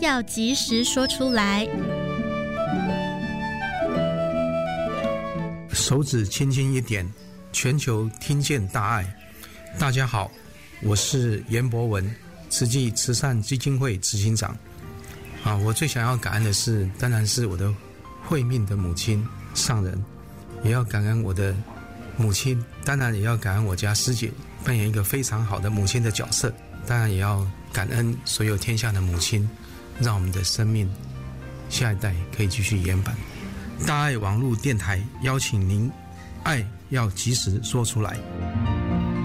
要及时说出来。 手指轻轻一点，全球听见大爱。大家好，我是严博文，慈济慈善基金会执行长。我最想要感恩的是，当然是我的慧命的母亲上人，也要感恩我的母亲，当然也要感恩我家师姐扮演一个非常好的母亲的角色，当然也要感恩所有天下的母亲，让我们的生命下一代可以继续延续。大爱网络电台邀请您，爱要及时说出来。